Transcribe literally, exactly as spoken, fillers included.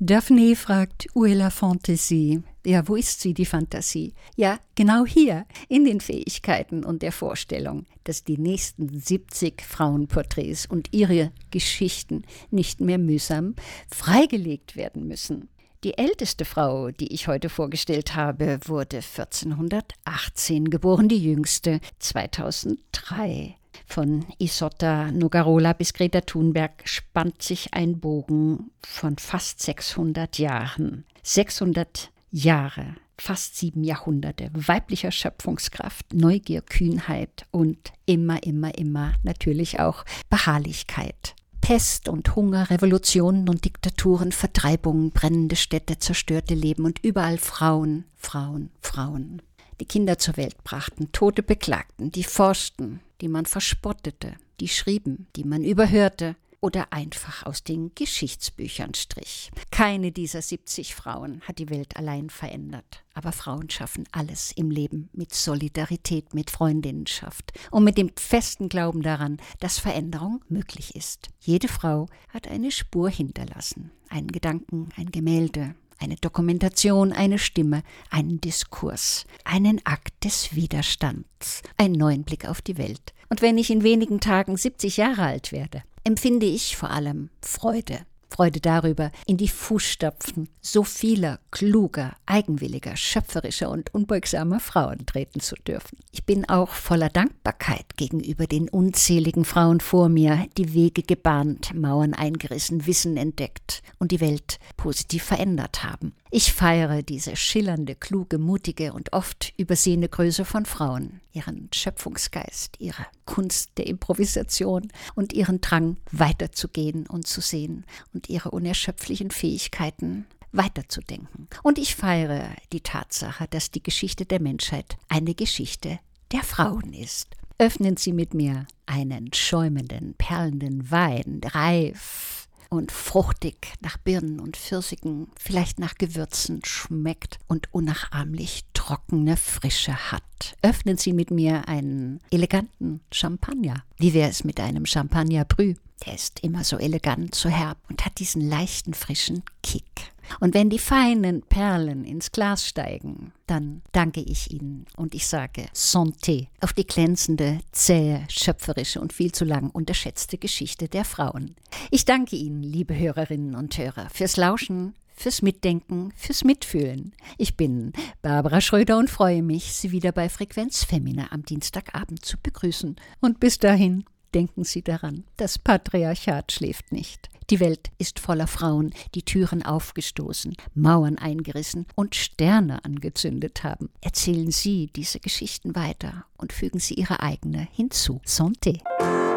Daphne fragt, où est la Fantasie? Ja, wo ist sie, die Fantasie? Ja, genau hier, in den Fähigkeiten und der Vorstellung, dass die nächsten siebzig Frauenporträts und ihre Geschichten nicht mehr mühsam freigelegt werden müssen. Die älteste Frau, die ich heute vorgestellt habe, wurde vierzehnhundertachtzehn geboren, die jüngste zweitausenddrei. Von Isotta Nogarola bis Greta Thunberg spannt sich ein Bogen von fast sechshundert Jahren. sechshundert Jahre, fast sieben Jahrhunderte weiblicher Schöpfungskraft, Neugier, Kühnheit und immer, immer, immer natürlich auch Beharrlichkeit. Pest und Hunger, Revolutionen und Diktaturen, Vertreibungen, brennende Städte, zerstörte Leben und überall Frauen, Frauen, Frauen. Die Kinder zur Welt brachten, Tote beklagten, die forschten, die man verspottete, die schrieben, die man überhörte oder einfach aus den Geschichtsbüchern strich. Keine dieser siebzig Frauen hat die Welt allein verändert. Aber Frauen schaffen alles im Leben mit Solidarität, mit Freundinnenschaft und mit dem festen Glauben daran, dass Veränderung möglich ist. Jede Frau hat eine Spur hinterlassen, einen Gedanken, ein Gemälde, eine Dokumentation, eine Stimme, einen Diskurs, einen Akt des Widerstands, einen neuen Blick auf die Welt. Und wenn ich in wenigen Tagen siebzig Jahre alt werde, empfinde ich vor allem Freude. Freude darüber, in die Fußstapfen so vieler kluger, eigenwilliger, schöpferischer und unbeugsamer Frauen treten zu dürfen. Ich bin auch voller Dankbarkeit gegenüber den unzähligen Frauen vor mir, die Wege gebahnt, Mauern eingerissen, Wissen entdeckt und die Welt positiv verändert haben. Ich feiere diese schillernde, kluge, mutige und oft übersehene Größe von Frauen, ihren Schöpfungsgeist, ihre Kunst der Improvisation und ihren Drang, weiterzugehen und zu sehen und ihre unerschöpflichen Fähigkeiten, weiterzudenken. Und ich feiere die Tatsache, dass die Geschichte der Menschheit eine Geschichte der Frauen ist. Öffnen Sie mit mir einen schäumenden, perlenden Wein, reif und fruchtig nach Birnen und Pfirsichen, vielleicht nach Gewürzen schmeckt und unnachahmlich trockene Frische hat. Öffnen Sie mit mir einen eleganten Champagner. Wie wäre es mit einem Champagner Brü? Der ist immer so elegant, so herb und hat diesen leichten, frischen Kick. Und wenn die feinen Perlen ins Glas steigen, dann danke ich Ihnen und ich sage Santé auf die glänzende, zähe, schöpferische und viel zu lang unterschätzte Geschichte der Frauen. Ich danke Ihnen, liebe Hörerinnen und Hörer, fürs Lauschen, fürs Mitdenken, fürs Mitfühlen. Ich bin Barbara Schröder und freue mich, Sie wieder bei Frequenz Femina am Dienstagabend zu begrüßen. Und bis dahin denken Sie daran, das Patriarchat schläft nicht. Die Welt ist voller Frauen, die Türen aufgestoßen, Mauern eingerissen und Sterne angezündet haben. Erzählen Sie diese Geschichten weiter und fügen Sie Ihre eigene hinzu. Santé!